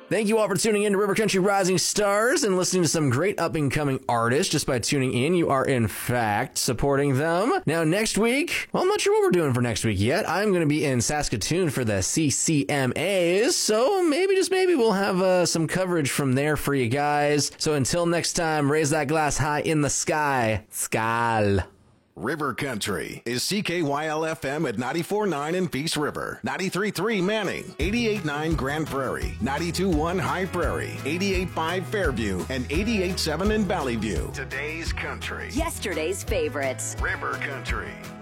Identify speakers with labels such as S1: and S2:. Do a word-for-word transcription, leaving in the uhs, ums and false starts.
S1: Thank you all for tuning in to River Country Rising Stars and listening to some great up-and-coming artists. Just by tuning in, you are in fact supporting them. Now, next week, well, I'm not sure what we're doing for next week yet. I'm going to be in Saskatoon for the C C M As, so maybe, just maybe, we'll have uh, some coverage from there for you guys. So until next time, raise that glass high in the sky. Skal.
S2: River Country is C K Y L F M at ninety-four point nine in Peace River, ninety-three point three Manning, eighty-eight point nine Grand Prairie, ninety-two point one High Prairie, eighty-eight point five Fairview, and eighty-eight point seven in Valley View. Today's country.
S3: Yesterday's favorites.
S2: River Country.